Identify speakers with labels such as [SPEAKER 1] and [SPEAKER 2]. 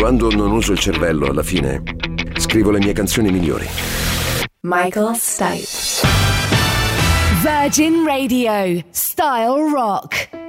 [SPEAKER 1] Quando non uso il cervello, alla fine, scrivo le mie canzoni migliori.
[SPEAKER 2] Michael Stipe.
[SPEAKER 3] Virgin Radio, Style Rock.